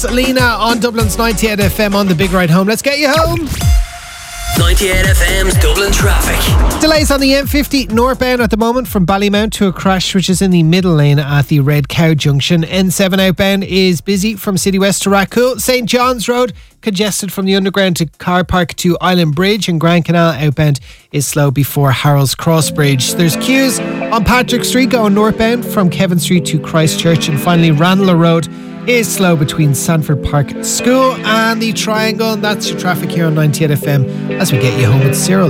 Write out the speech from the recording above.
Lena on Dublin's 98 FM on the Big Ride Home. Let's get you home. 98 FM's Dublin traffic. Delays on the M50 northbound at the moment from Ballymount to a crash which is in the middle lane at the Red Cow Junction. N7 outbound is busy from City West to Rackcool. St John's Road congested from the Underground to Car Park to Island Bridge, and Grand Canal outbound is slow before Harold's Cross Bridge. There's queues on Patrick Street going northbound from Kevin Street to Christchurch, and finally Ranelagh Road is slow between Sanford Park School and the Triangle. And that's your traffic here on 98 FM as we get you home with Cyril.